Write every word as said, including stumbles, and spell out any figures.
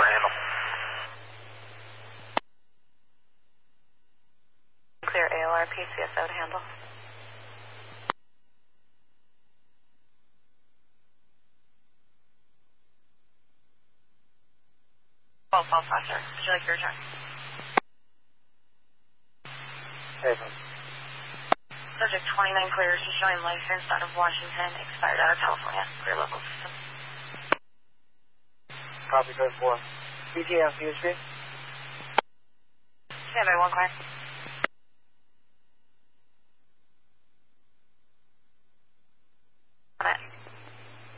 handle. Clear A L R P C S O to handle. twelve twelve five, sir. Would you like your return? Hey, man. Subject twenty-nine clears, he's showing license out of Washington, expired out of California. Clear local system. Copy code four. B T A on C H P? Stand by one clear.